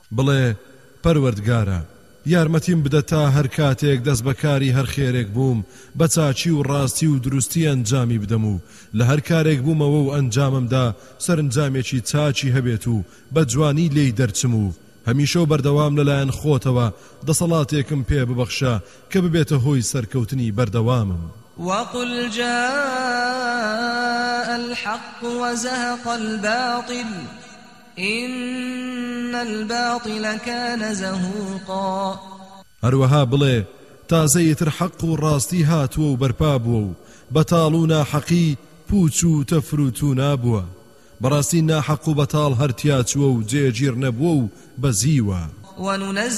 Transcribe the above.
بڵێ پەروەردگارە یارمەتیم بدە تا هەر کاتێک دەست بەکاری هەر خێرێک بووم بە چاچی و ڕاستی و دروستی ئەنجامی بدەم و لە هەر کارێک بوومەوە و ئەنجاممدا سەرنجامێکی چاچی هەبێت و بە جوانی لێی دەرچم و هەمیشە و بەردەوام لەلایەن خۆتەوە دەسەڵاتێکم پێ ببەخشە کە ببێتە هۆی سەرکەوتنی بەردەوامم. وقل جاء الحق وزهق الباطل إن الباطل كان زهوقا. هەروەها بڵێ تازەیتر حەق و ڕاستی هاتووە و بەرپا بووە و بەتاڵ و ناحەقی پوچ و تەفروت و نابووە. بەڕاستی ناحەق و بەتاڵ هەرتیا چووە و جێگیر نەبووە و بەزیوە.